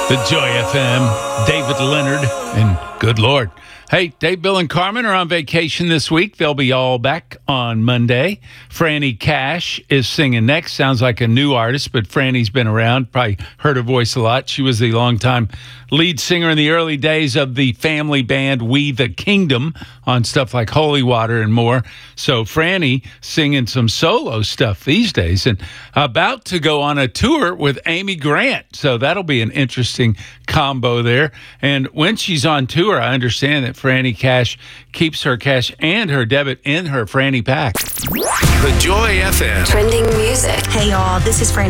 The Joy FM, David Leonard, and good Lord. Hey, Dave, Bill, and Carmen are on vacation this week. They'll be all back on Monday. Franny Cash is singing next. Sounds like a new artist, but Franny's been around. Probably heard her voice a lot. She was the longtime lead singer in the early days of the family band We the Kingdom on stuff like Holy Water and more. So Franny singing some solo stuff these days and about to go on a tour with Amy Grant. So that'll be an interesting combo there. And when she's on tour, I understand that Franny Cash keeps her cash and her debit in her Franny pack. The Joy FM. Trending music. Hey y'all, this is Franny